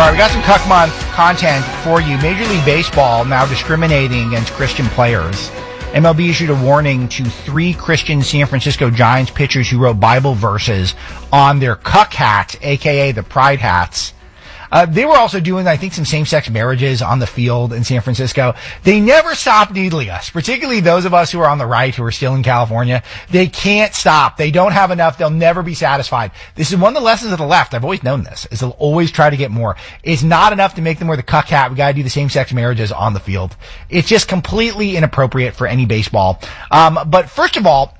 right, we got some Cuck Month content for you. Major League Baseball now discriminating against Christian players. MLB issued a warning to 3 Christian San Francisco Giants pitchers who wrote Bible verses on their Cuck hats, a.k.a. the Pride hats. They were also doing, I think, some same-sex marriages on the field in San Francisco. They never stop needling us, particularly those of us who are on the right who are still in California. They can't stop. They don't have enough. They'll never be satisfied. This is one of the lessons of the left. I've always known this, is they'll always try to get more. It's not enough to make them wear the Cuck hat. We gotta do the same-sex marriages on the field. It's just completely inappropriate for any baseball. But first of all,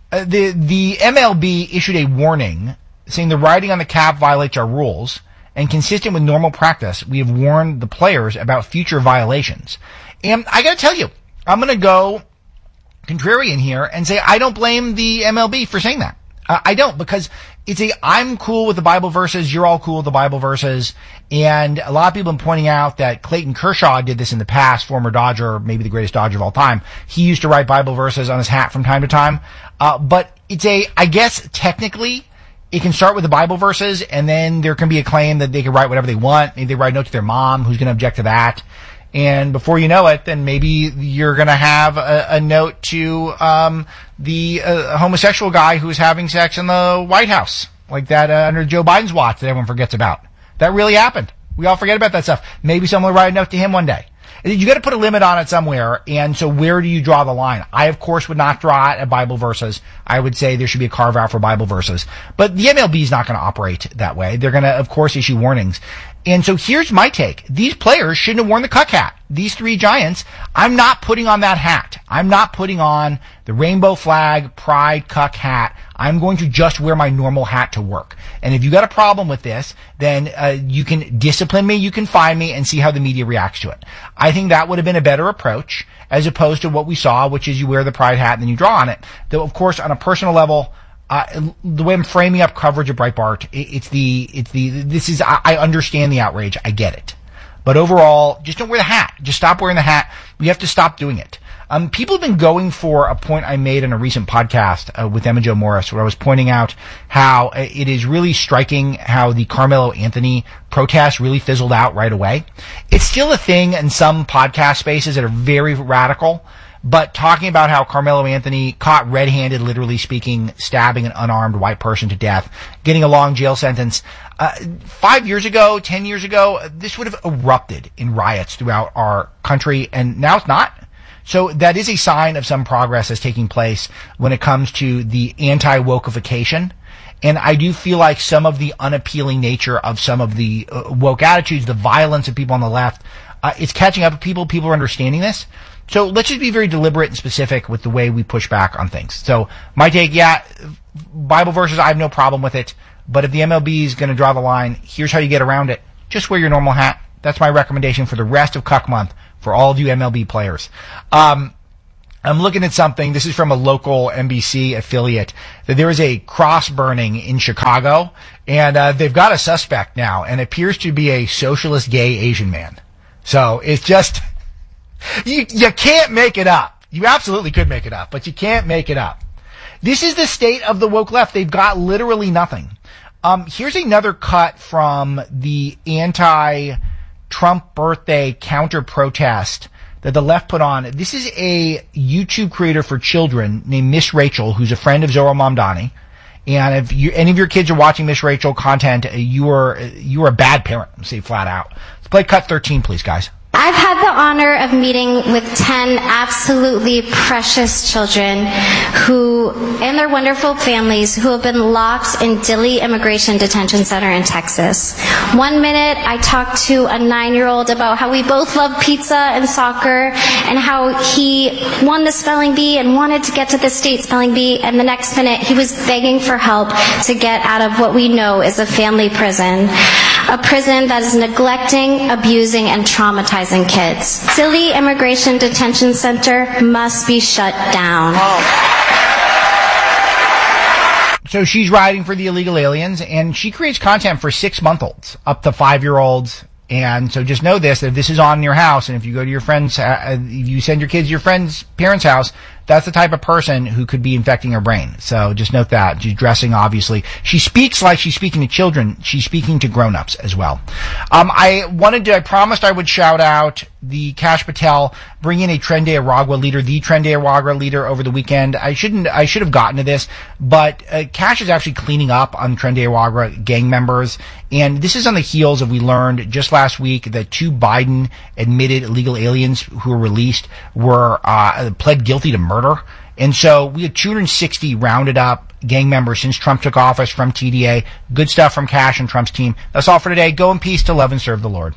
the MLB issued a warning saying the writing on the cap violates our rules. And consistent with normal practice, we have warned the players about future violations. And I gotta tell you, I'm gonna go contrarian here and say I don't blame the MLB for saying that. I don't, because I'm cool with the Bible verses, you're all cool with the Bible verses, and a lot of people have been pointing out that Clayton Kershaw did this in the past, former Dodger, maybe the greatest Dodger of all time. He used to write Bible verses on his hat from time to time. But I guess technically, it can start with the Bible verses, and then there can be a claim that they can write whatever they want. Maybe they write a note to their mom, who's going to object to that. And before you know it, then maybe you're going to have a note to the homosexual guy who's having sex in the White House, like that under Joe Biden's watch that everyone forgets about. That really happened. We all forget about that stuff. Maybe someone will write a note to him one day. You got to put a limit on it somewhere, and so where do you draw the line? I, of course, would not draw it at Bible verses. I would say there should be a carve-out for Bible verses. But the MLB is not going to operate that way. They're going to, of course, issue warnings. And so here's my take. These players shouldn't have worn the Cuck hat. These 3 Giants, I'm not putting on that hat. I'm not putting on the rainbow flag, pride, Cuck hat. I'm going to just wear my normal hat to work. And if you got a problem with this, then you can discipline me, you can fine me, and see how the media reacts to it. I think that would have been a better approach, as opposed to what we saw, which is you wear the pride hat and then you draw on it. Though, of course, on a personal level, the way I'm framing up coverage of Breitbart, I understand the outrage. I get it. But overall, just don't wear the hat. Just stop wearing the hat. We have to stop doing it. People have been going for a point I made in a recent podcast with Emma Jo Morris, where I was pointing out how it is really striking how the Carmelo Anthony protest really fizzled out right away. It's still a thing in some podcast spaces that are very radical, but talking about how Carmelo Anthony caught red-handed, literally speaking, stabbing an unarmed white person to death, getting a long jail sentence. 5 years ago, 10 years ago, this would have erupted in riots throughout our country, and now it's not. So that is a sign of some progress that's taking place when it comes to the anti-wokeification. And I do feel like some of the unappealing nature of some of the woke attitudes, the violence of people on the left, it's catching up with people. People are understanding this. So let's just be very deliberate and specific with the way we push back on things. So my take, Bible verses, I have no problem with it. But if the MLB is going to draw the line, here's how you get around it. Just wear your normal hat. That's my recommendation for the rest of Cuck Month for all of you MLB players. I'm looking at something. This is from a local NBC affiliate. That there is a cross burning in Chicago, and they've got a suspect now, and it appears to be a socialist gay Asian man. So it's just... You can't make it up. You absolutely could make it up, but you can't make it up. This is the state of the woke left. They've got literally nothing. Here's another cut from the anti-Trump birthday counter-protest that the left put on. This is a YouTube creator for children named Miss Rachel, who's a friend of Zohar Mamdani. And if any of your kids are watching Miss Rachel content, you are a bad parent, I'll say flat out. Let's play cut 13, please, guys. I've had the honor of meeting with 10 absolutely precious children who, and their wonderful families, who have been locked in Dilley Immigration Detention Center in Texas. 1 minute, I talked to a 9-year-old about how we both love pizza and soccer, and how he won the spelling bee and wanted to get to the state spelling bee, and the next minute he was begging for help to get out of what we know is a family prison. A prison that is neglecting, abusing, and traumatizing kids. Dilley Immigration Detention Center must be shut down. So she's writing for the illegal aliens, and she creates content for 6-month-olds, up to 5-year-olds. And so just know this, that if this is on in your house, and if you go to your friend's, if you send your kids to your friend's parents' house, that's the type of person who could be infecting her brain. So just note that. She's dressing, obviously. She speaks like she's speaking to children. She's speaking to grown-ups as well. I promised I would shout out the Kash Patel bringing a Trendy Aragua leader, the Trendy Aragua leader over the weekend. I should have gotten to this, but Kash is actually cleaning up on Trendy Aragua gang members. And this is on the heels of, we learned just last week that 2 Biden admitted illegal aliens who were released were pled guilty to murder. And so we had 260 rounded up gang members since Trump took office from TDA. Good stuff from Kash and Trump's team. That's all for today. Go in peace to love and serve the Lord.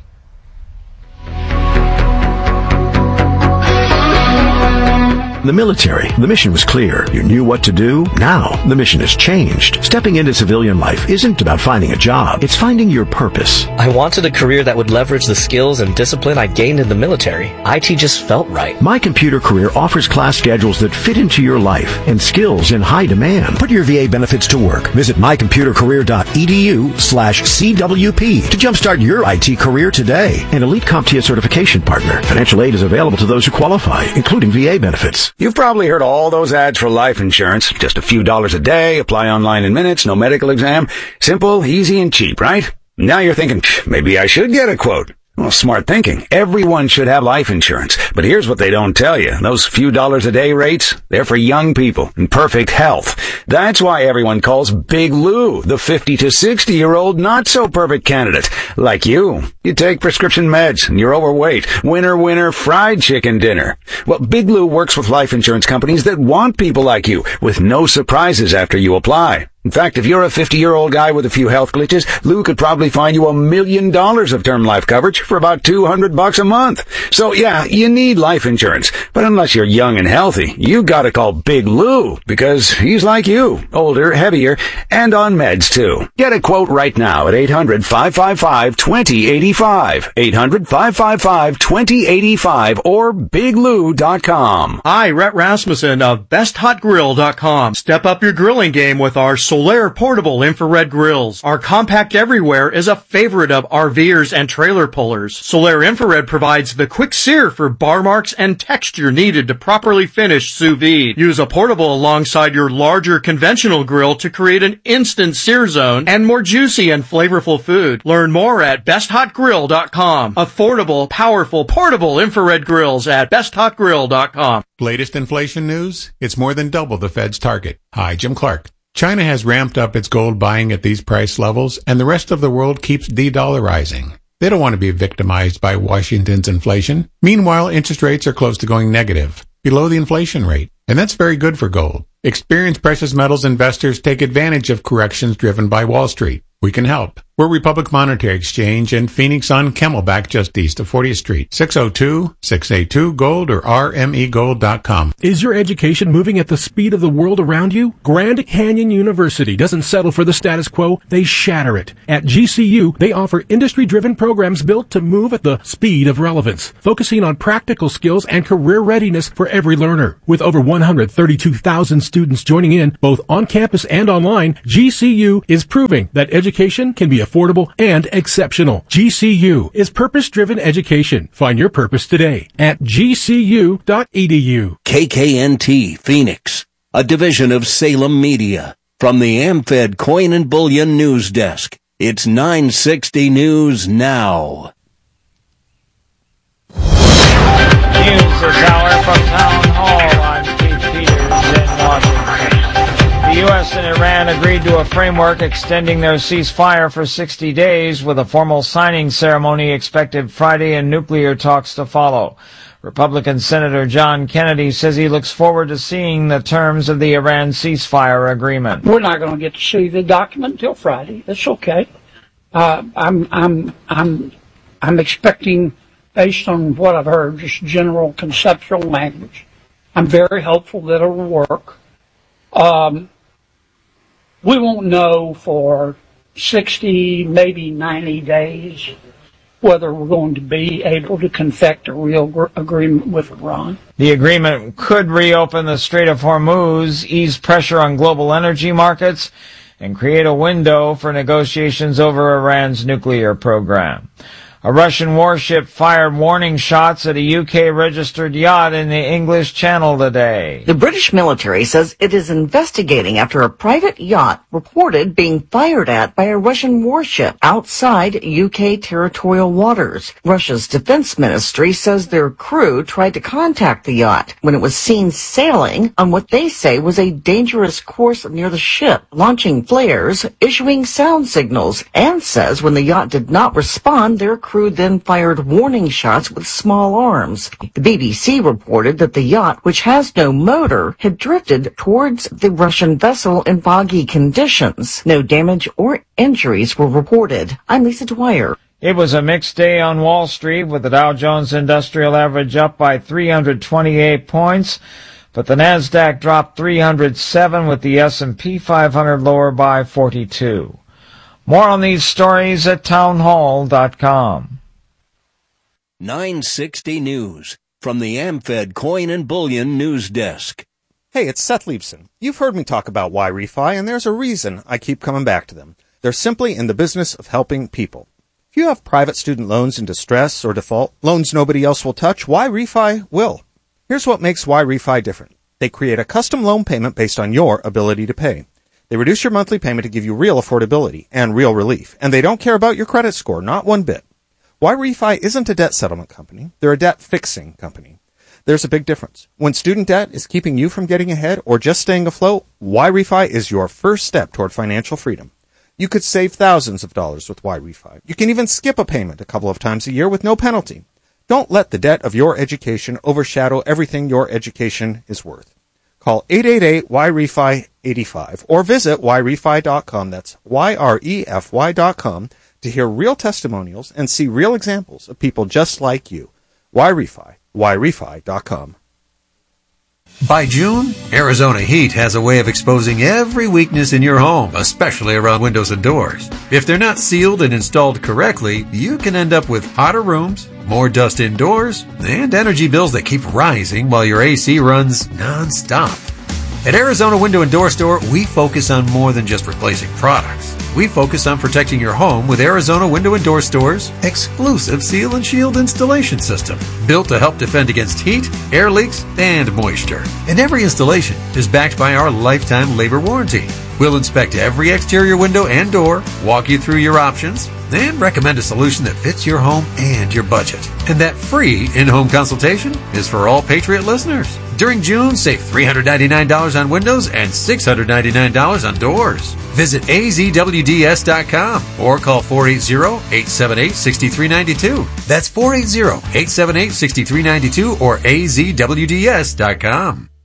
The military, the mission was clear. You knew what to do. Now, the mission has changed. Stepping into civilian life isn't about finding a job. It's finding your purpose. I wanted a career that would leverage the skills and discipline I gained in the military. IT just felt right. My Computer Career offers class schedules that fit into your life and skills in high demand. Put your VA benefits to work. Visit mycomputercareer.edu/CWP to jumpstart your IT career today. An elite CompTIA certification partner. Financial aid is available to those who qualify, including VA benefits. You've probably heard all those ads for life insurance. Just a few dollars a day, apply online in minutes, no medical exam. Simple, easy, and cheap, right? Now you're thinking, maybe I should get a quote. Well, smart thinking. Everyone should have life insurance. But here's what they don't tell you. Those few dollars a day rates, they're for young people in perfect health. That's why everyone calls Big Lou the 50 to 60-year-old not-so-perfect candidate. Like you. You take prescription meds and you're overweight. Winner, fried chicken dinner. Well, Big Lou works with life insurance companies that want people like you with no surprises after you apply. In fact, if you're a 50-year-old guy with a few health glitches, Lou could probably find you $1 million of term life coverage for about $200 a month. So yeah, you need life insurance. But unless you're young and healthy, you gotta call Big Lou, because he's like you, older, heavier, and on meds too. Get a quote right now at 800-555-2085. 800-555-2085 or biglou.com. Hi, Rhett Rasmussen of BestHotGrill.com. Step up your grilling game with our Solaire portable infrared grills. Our compact everywhere is a favorite of RVers and trailer pullers. Solaire infrared provides the quick sear for bar marks and texture needed to properly finish sous vide. Use a portable alongside your larger conventional grill to create an instant sear zone and more juicy and flavorful food. Learn more at BestHotGrill.com. Affordable, powerful, portable infrared grills at BestHotGrill.com. Latest inflation news? It's more than double the Fed's target. Hi, Jim Clark. China has ramped up its gold buying at these price levels, and the rest of the world keeps de-dollarizing. They don't want to be victimized by Washington's inflation. Meanwhile, interest rates are close to going negative, below the inflation rate, and that's very good for gold. Experienced precious metals investors take advantage of corrections driven by Wall Street. We can help. We're Republic Monetary Exchange in Phoenix on Camelback, just east of 40th Street. 602-682-GOLD or rmegold.com. Is your education moving at the speed of the world around you? Grand Canyon University doesn't settle for the status quo. They shatter it. At GCU, they offer industry-driven programs built to move at the speed of relevance, focusing on practical skills and career readiness for every learner. With over 132,000 students joining in, both on campus and online, GCU is proving that education can be affordable and exceptional. GCU is purpose-driven education. Find your purpose today at gcu.edu. KKNT Phoenix, a division of Salem Media. From the AmFed Coin and Bullion News Desk, it's 960 News Now. News this hour from Town Hall. I'm Keith Peters in Washington. The U.S. and Iran agreed to a framework extending their ceasefire for 60 days, with a formal signing ceremony expected Friday and nuclear talks to follow. Republican Senator John Kennedy says he looks forward to seeing the terms of the Iran ceasefire agreement. We're not going to get to see the document until Friday. That's okay. I'm expecting, based on what I've heard, just general conceptual language. I'm very hopeful that it'll work. We won't know for 60, maybe 90 days whether we're going to be able to confect a real agreement with Iran. The agreement could reopen the Strait of Hormuz, ease pressure on global energy markets, and create a window for negotiations over Iran's nuclear program. A Russian warship fired warning shots at a UK-registered yacht in the English Channel today. The British military says it is investigating after a private yacht reported being fired at by a Russian warship outside UK territorial waters. Russia's defense ministry says their crew tried to contact the yacht when it was seen sailing on what they say was a dangerous course near the ship, launching flares, issuing sound signals, and says when the yacht did not respond, their crew then fired warning shots with small arms. The BBC reported that the yacht, which has no motor, had drifted towards the Russian vessel in foggy conditions. No damage or injuries were reported. I'm Lisa Dwyer. It was a mixed day on Wall Street, with the Dow Jones Industrial Average up by 328 points, but the Nasdaq dropped 307, with the S&P 500 lower by 42. More on these stories at townhall.com. 960 News from the AmFed Coin and Bullion News Desk. Hey, it's Seth Leibson. You've heard me talk about YRefi, and there's a reason I keep coming back to them. They're simply in the business of helping people. If you have private student loans in distress or default, loans nobody else will touch, YRefi will. Here's what makes YRefi different. They create a custom loan payment based on your ability to pay. They reduce your monthly payment to give you real affordability and real relief, and they don't care about your credit score, not one bit. YRefi isn't a debt settlement company. They're a debt fixing company. There's a big difference. When student debt is keeping you from getting ahead or just staying afloat, YRefi is your first step toward financial freedom. You could save thousands of dollars with YRefi. You can even skip a payment a couple of times a year with no penalty. Don't let the debt of your education overshadow everything your education is worth. Call 888-YREFI-85 or visit YRefi.com. That's YREFY.com to hear real testimonials and see real examples of people just like you. YRefi, YRefi.com. By June, Arizona Heat has a way of exposing every weakness in your home, especially around windows and doors. If they're not sealed and installed correctly, you can end up with hotter rooms, more dust indoors, and energy bills that keep rising while your AC runs non-stop. At Arizona Window and Door Store, we focus on more than just replacing products. We focus on protecting your home with Arizona Window and Door Store's exclusive Seal and Shield installation system, built to help defend against heat, air leaks, and moisture. And every installation is backed by our lifetime labor warranty. We'll inspect every exterior window and door, walk you through your options, and recommend a solution that fits your home and your budget. And that free in-home consultation is for all Patriot listeners. During June, save $399 on windows and $699 on doors. Visit azwds.com or call 480-878-6392. That's 480-878-6392 or azwds.com.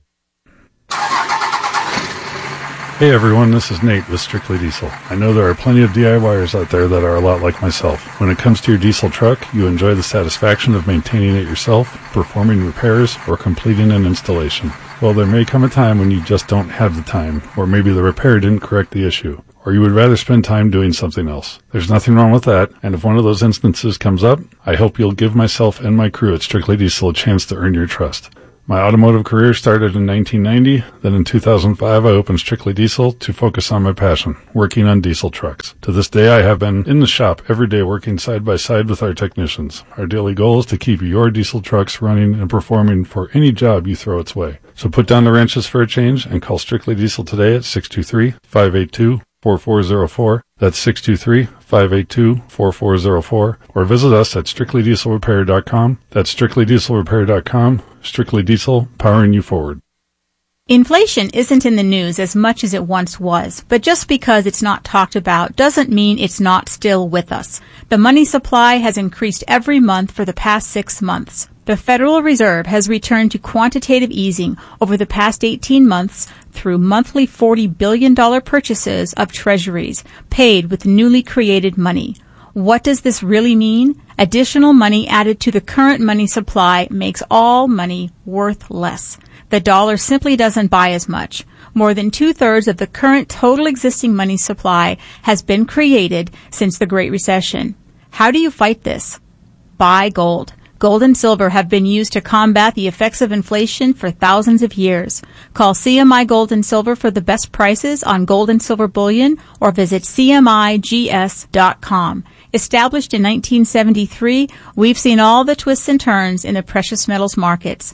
Hey everyone, this is Nate with Strictly Diesel. I know there are plenty of DIYers out there that are a lot like myself. When it comes to your diesel truck, you enjoy the satisfaction of maintaining it yourself, performing repairs, or completing an installation. Well, there may come a time when you just don't have the time, or maybe the repair didn't correct the issue, or you would rather spend time doing something else. There's nothing wrong with that, and if one of those instances comes up, I hope you'll give myself and my crew at Strictly Diesel a chance to earn your trust. My automotive career started in 1990. Then in 2005, I opened Strictly Diesel to focus on my passion, working on diesel trucks. To this day, I have been in the shop every day working side by side with our technicians. Our daily goal is to keep your diesel trucks running and performing for any job you throw its way. So put down the wrenches for a change and call Strictly Diesel today at 623-582-4404. That's 623-582-4404. Or visit us at strictlydieselrepair.com. That's strictlydieselrepair.com. Strictly Diesel, powering you forward. Inflation isn't in the news as much as it once was, but just because it's not talked about doesn't mean it's not still with us. The money supply has increased every month for the past 6 months. The Federal Reserve has returned to quantitative easing over the past 18 months through monthly $40 billion purchases of treasuries paid with newly created money. What does this really mean? Additional money added to the current money supply makes all money worth less. The dollar simply doesn't buy as much. More than 2/3 of the current total existing money supply has been created since the Great Recession. How do you fight this? Buy gold. Gold and silver have been used to combat the effects of inflation for thousands of years. Call CMI Gold and Silver for the best prices on gold and silver bullion or visit CMIGS.com. Established in 1973, we've seen all the twists and turns in the precious metals markets.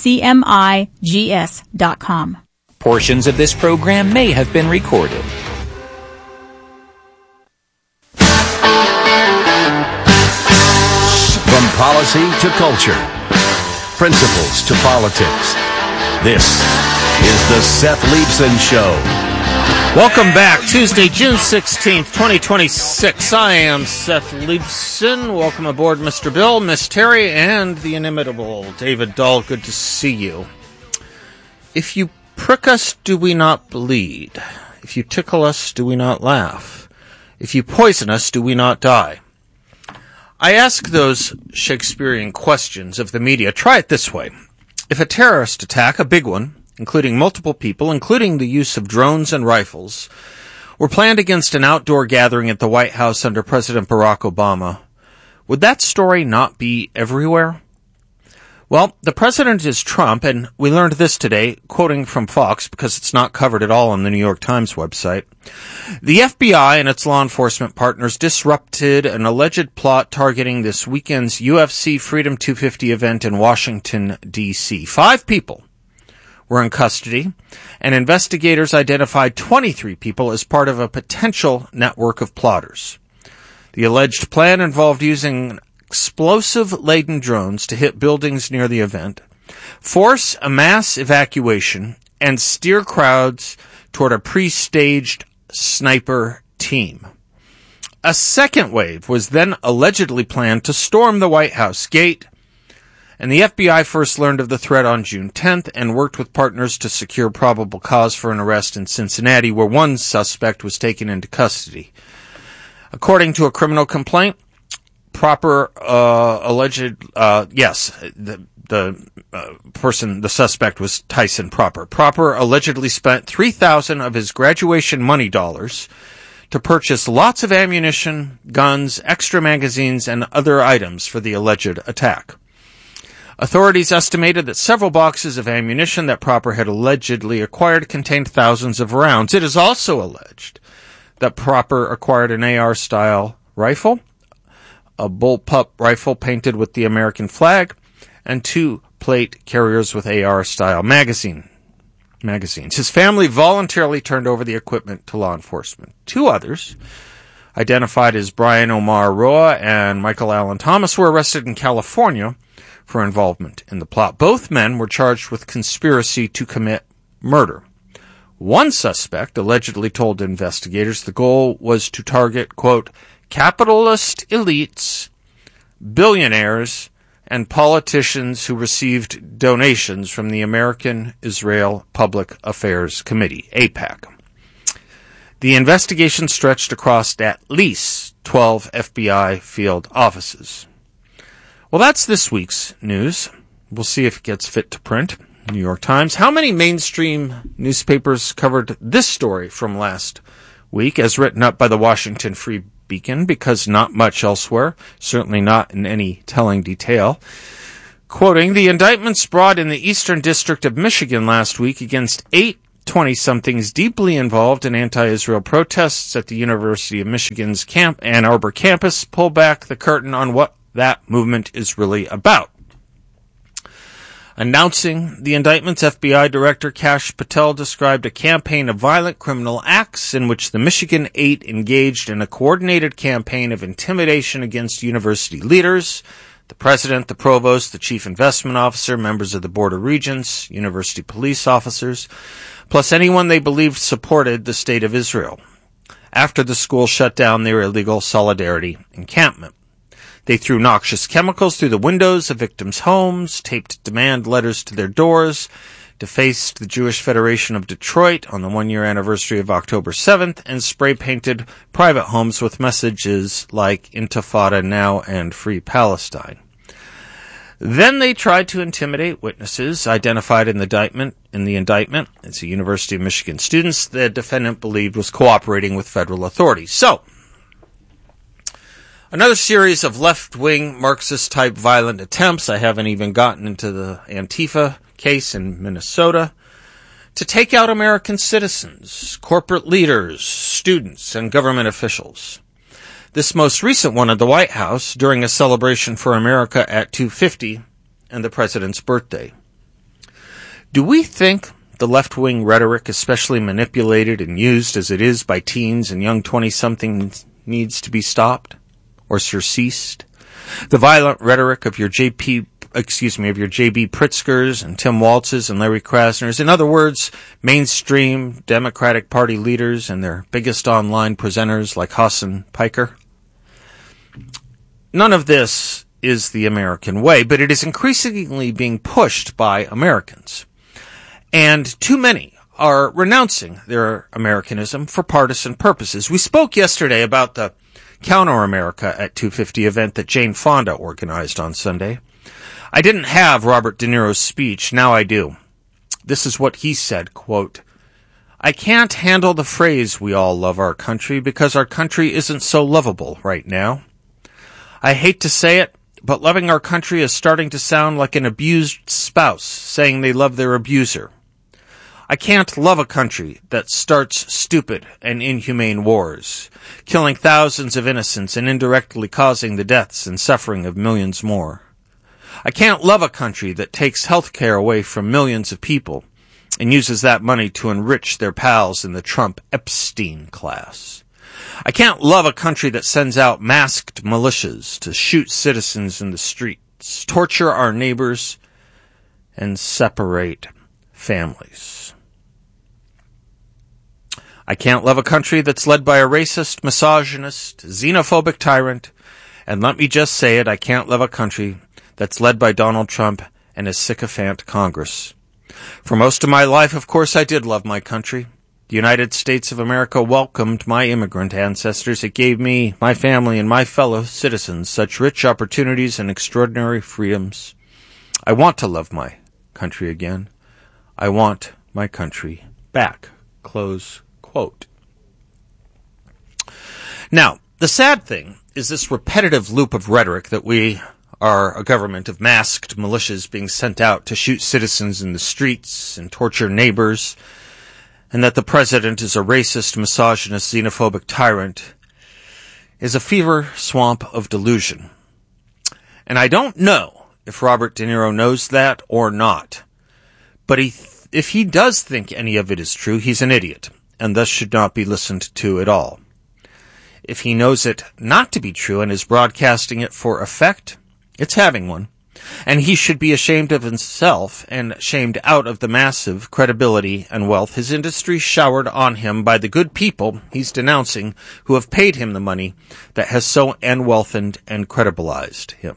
CMIGS.com. Portions of this program may have been recorded. From policy to culture, principles to politics, this is the Seth Leibsohn Show. Welcome back. Tuesday, June 16th, 2026. I am Seth Leibsohn. Welcome aboard, Mr. Bill, Miss Terry, and the inimitable David Dahl. Good to see you. If you prick us, do we not bleed? If you tickle us, do we not laugh? If you poison us, do we not die? I ask those Shakespearean questions of the media. Try it this way. If a terrorist attack, a big one, including multiple people, including the use of drones and rifles, were planned against an outdoor gathering at the White House under President Barack Obama, would that story not be everywhere? Well, the president is Trump, and we learned this today, quoting from Fox, because it's not covered at all on the New York Times website. The FBI and its law enforcement partners disrupted an alleged plot targeting this weekend's UFC Freedom 250 event in Washington, D.C. 5 people were in custody, and investigators identified 23 people as part of a potential network of plotters. The alleged plan involved using explosive-laden drones to hit buildings near the event, force a mass evacuation, and steer crowds toward a pre-staged sniper team. A second wave was then allegedly planned to storm the White House gate, and the FBI first learned of the threat on June 10th and worked with partners to secure probable cause for an arrest in Cincinnati, where one suspect was taken into custody. According to a criminal complaint, the suspect was Tyson Proper. Proper allegedly spent $3,000 of his graduation money dollars to purchase lots of ammunition, guns, extra magazines, and other items for the alleged attack. Authorities estimated that several boxes of ammunition that Proper had allegedly acquired contained thousands of rounds. It is also alleged that Proper acquired an AR-style rifle, a bullpup rifle painted with the American flag, and 2 plate carriers with AR-style magazines. His family voluntarily turned over the equipment to law enforcement. 2 others, identified as Brian Omar Roa and Michael Allen Thomas, were arrested in California for involvement in the plot. Both men were charged with conspiracy to commit murder. One suspect allegedly told investigators the goal was to target, quote, capitalist elites, billionaires, and politicians who received donations from the American Israel Public Affairs Committee, AIPAC. The investigation stretched across at least 12 FBI field offices. Well, that's this week's news. We'll see if it gets fit to print. New York Times. How many mainstream newspapers covered this story from last week as written up by the Washington Free Beacon? Because not much elsewhere, certainly not in any telling detail. Quoting, the indictments brought in the Eastern District of Michigan last week against 8 20-somethings deeply involved in anti-Israel protests at the University of Michigan's Ann Arbor campus pull back the curtain on what that movement is really about. Announcing the indictments, FBI Director Kash Patel described a campaign of violent criminal acts in which the Michigan 8 engaged in a coordinated campaign of intimidation against university leaders, the president, the provost, the chief investment officer, members of the Board of Regents, university police officers, plus anyone they believed supported the State of Israel, after the school shut down their illegal Solidarity encampment. They threw noxious chemicals through the windows of victims' homes, taped demand letters to their doors, defaced the Jewish Federation of Detroit on the 1-year anniversary of October 7th, and spray-painted private homes with messages like Intifada Now and Free Palestine. Then they tried to intimidate witnesses identified in the indictment. It's a University of Michigan students the defendant believed was cooperating with federal authorities. So, another series of left-wing Marxist-type violent attempts. I haven't even gotten into the Antifa case in Minnesota, to take out American citizens, corporate leaders, students, and government officials. This most recent one at the White House during a celebration for America at 250 and the president's birthday. Do we think the left-wing rhetoric, especially manipulated and used as it is by teens and young 20-somethings, needs to be stopped or surceased? The violent rhetoric of your J.B. Pritzkers and Tim Waltzes and Larry Krasners, in other words, mainstream Democratic Party leaders and their biggest online presenters like Hassan Piker. None of this is the American way, but it is increasingly being pushed by Americans. And too many are renouncing their Americanism for partisan purposes. We spoke yesterday about the Counter America at 250 event that Jane Fonda organized on Sunday. I didn't have Robert De Niro's speech, now I do. This is what he said, quote, "I can't handle the phrase we all love our country because our country isn't so lovable right now. I hate to say it, but loving our country is starting to sound like an abused spouse saying they love their abuser. I can't love a country that starts stupid and inhumane wars, killing thousands of innocents and indirectly causing the deaths and suffering of millions more. I can't love a country that takes health care away from millions of people and uses that money to enrich their pals in the Trump Epstein class. I can't love a country that sends out masked militias to shoot citizens in the streets, torture our neighbors, and separate families. I can't love a country that's led by a racist, misogynist, xenophobic tyrant, and let me just say it, I can't love a country that's led by Donald Trump and his sycophant Congress. For most of my life, of course, I did love my country. The United States of America welcomed my immigrant ancestors. It gave me, my family, and my fellow citizens such rich opportunities and extraordinary freedoms. I want to love my country again. I want my country back." Close quote. Now, the sad thing is this repetitive loop of rhetoric that we are a government of masked militias being sent out to shoot citizens in the streets and torture neighbors, and that the president is a racist, misogynist, xenophobic tyrant, is a fever swamp of delusion. And I don't know if Robert De Niro knows that or not, but if he does think any of it is true, he's an idiot, and thus should not be listened to at all. If he knows it not to be true and is broadcasting it for effect, it's having one, and he should be ashamed of himself and shamed out of the massive credibility and wealth his industry showered on him by the good people he's denouncing who have paid him the money that has so enwealthened and credibilized him.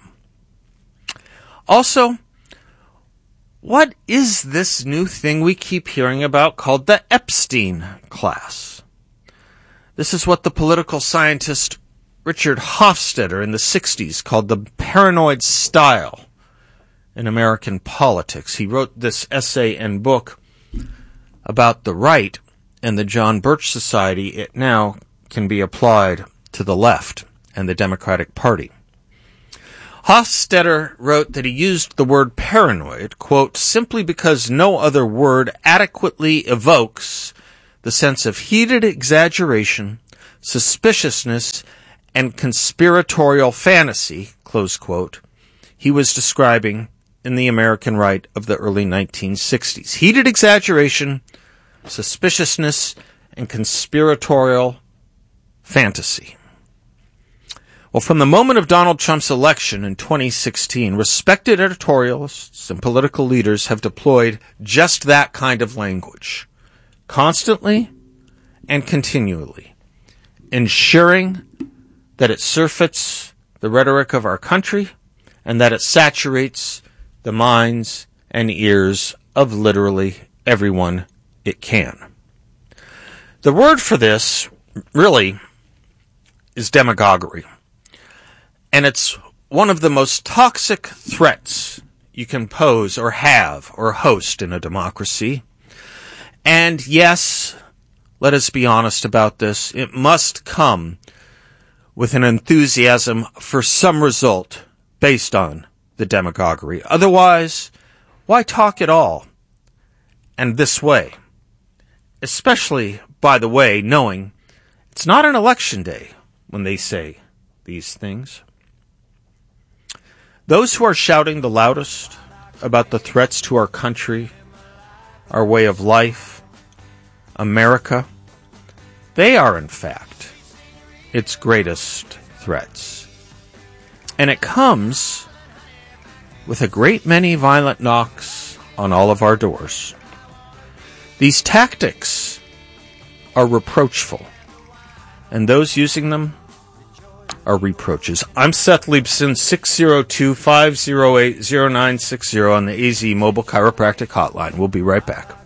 Also, what is this new thing we keep hearing about called the Epstein class? This is what the political scientist Richard Hofstadter in the 60s called the paranoid style in American politics. He wrote this essay and book about the right and the John Birch Society. It now can be applied to the left and the Democratic Party. Hofstadter wrote that he used the word paranoid, quote, simply because no other word adequately evokes the sense of heated exaggeration, suspiciousness, and conspiratorial fantasy, close quote, he was describing in the American right of the early 1960s. Heated exaggeration, suspiciousness, and conspiratorial fantasy. Well, from the moment of Donald Trump's election in 2016, respected editorialists and political leaders have deployed just that kind of language, constantly and continually, ensuring that it surfeits the rhetoric of our country and that it saturates the minds and ears of literally everyone it can. The word for this really is demagoguery. And it's one of the most toxic threats you can pose or have or host in a democracy. And yes, let us be honest about this, it must come with an enthusiasm for some result based on the demagoguery. Otherwise, why talk at all? And this way. Especially, by the way, knowing it's not an election day when they say these things. Those who are shouting the loudest about the threats to our country, our way of life, America, they are, in fact, its greatest threats. And it comes with a great many violent knocks on all of our doors. These tactics are reproachful, and those using them are reproaches. I'm Seth Leibson, 602-508-0960 on the AZ Mobile Chiropractic Hotline. We'll be right back.